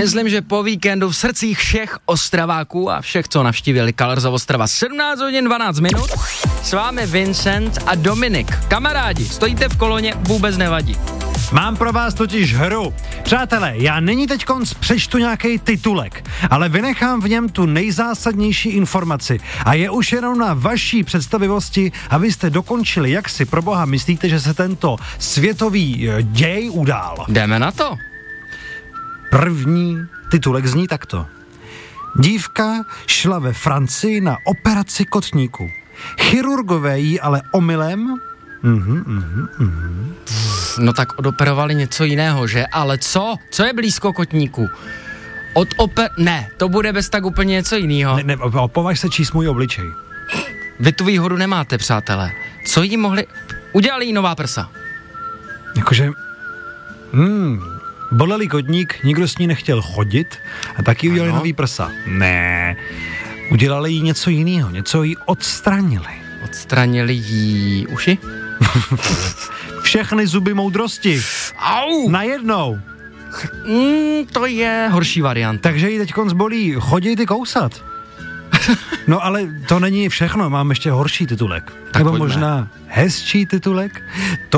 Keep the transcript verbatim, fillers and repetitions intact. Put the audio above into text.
myslím, že po víkendu v srdcích všech Ostraváků a všech, co navštívili Colors of Ostrava, sedmnáct hodin dvanáct minut, s vámi Vincent a Dominik. Kamarádi, stojíte v koloně, vůbec nevadí. Mám pro vás totiž hru. Přátelé, já nyní teď konc přečtu nějaký titulek, ale vynechám v něm tu nejzásadnější informaci a je už jenom na vaší představivosti, abyste dokončili, jak si pro boha myslíte, že se tento světový děj udál. Jdeme na to. První titulek zní takto. Dívka šla ve Francii na operaci kotníku. Chirurgové jí ale omylem... Mhm, mhm, mhm. No tak odoperovali něco jiného, že? Ale co? Co je blízko kotníku? Od oper... Ne, to bude bez tak úplně něco jiného. Ne, ne, opovaž se číst můj obličej. Vy tu výhodu nemáte, přátelé. Co jí mohli... Udělali jí nová prsa. Jakože... Hmm, boleli kotník, nikdo s ní nechtěl chodit a taky udělali nový prsa. Ne, udělali jí něco jiného, něco jí odstranili. Odstranili jí uši? Všechny zuby moudrosti. Au! Najednou. Mm, to je horší varianta. Takže jí teďkonc bolí chodit i kousat. No ale to není všechno, mám ještě horší titulek. Tak Nebo pojďme. možná hezčí titulek. To